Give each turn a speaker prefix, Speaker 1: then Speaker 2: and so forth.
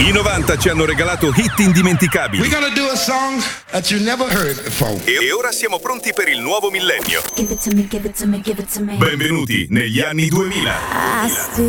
Speaker 1: I 90 ci hanno regalato hit indimenticabili.
Speaker 2: We're gonna do a song that you never heard before.
Speaker 1: E ora siamo pronti per il nuovo millennio.
Speaker 3: Give it to me, give it to me, give it to me.
Speaker 1: Benvenuti negli anni 2000.
Speaker 3: I still